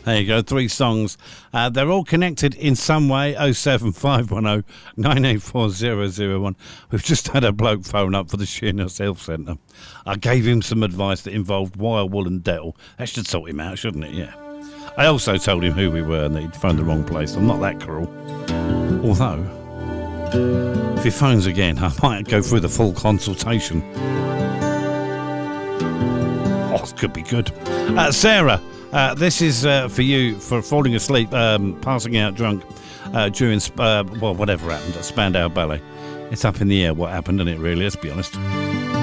There you go, 3 songs. They're all connected in some way. 07510 984 001. We've just had a bloke phone up for the Sheerness Health Centre. I gave him some advice that involved wire wool and Dettol. That should sort him out, shouldn't it? Yeah. I also told him who we were and that he'd phoned the wrong place. I'm not that cruel. Although, if he phones again, I might go through the full consultation. Oh, this could be good. Sarah, this is for you for falling asleep, passing out drunk during, whatever happened at Spandau Ballet. It's up in the air what happened, isn't it, really? Let's be honest.